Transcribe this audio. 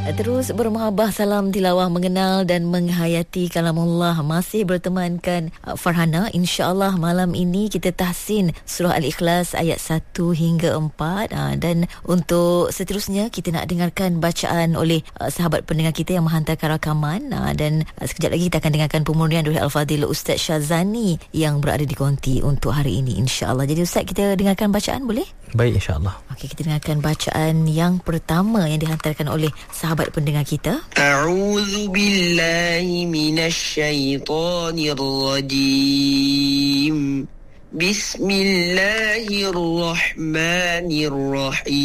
Terus bermahabah, salam tilawah, mengenal dan menghayati kalamullah. Masih bertemankan Farhana. InsyaAllah malam ini kita tahsin surah Al-Ikhlas ayat 1 hingga 4. Dan untuk seterusnya kita nak dengarkan bacaan oleh sahabat pendengar kita yang menghantarkan rakaman. Dan sekejap lagi kita akan dengarkan pemurnian oleh Al-Fadhil Ustaz Syazani yang berada di konti untuk hari ini, insyaAllah. Jadi Ustaz, kita dengarkan bacaan boleh? Baik, insyaAllah. Okey, kita dengarkan bacaan yang pertama yang dihantarkan oleh sahabat pendengar kita. A'udzu billahi minasy syaithanir rajim. Bismillahirrahmanirrahim.